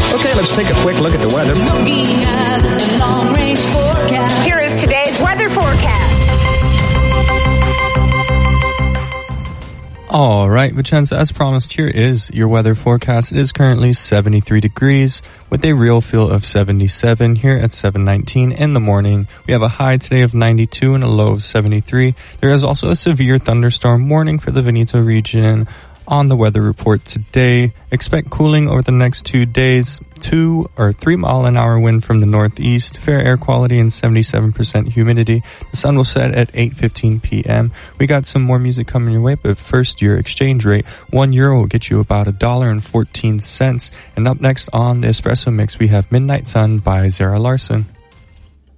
Okay, let's take a quick look at the weather. Looking at the long-range forecast. Here is today's weather forecast. All right, Vicenza, as promised, here is your weather forecast. It is currently 73 degrees with a real feel of 77 here at 7:19 in the morning. We have a high today of 92 and a low of 73. There is also a severe thunderstorm warning for the Veneto region on the weather report today. Expect cooling over the next 2 days. 2 or 3 mile an hour wind from the northeast, fair air quality and 77% humidity. The sun will set at 8:15 p.m. We got some more music coming your way, but first, your exchange rate. €1 will get you about $1.14. And up next on the Espresso Mix, we have Midnight Sun by Zara Larsson.